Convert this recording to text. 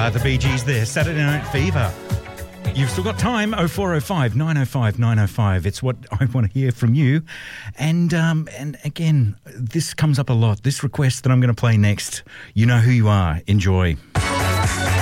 The Bee Gees there, Saturday Night Fever. You've still got time, 0405 905 905. It's what I want to hear from you. And again, this comes up a lot. This request that I'm going to play next, you know who you are. Enjoy.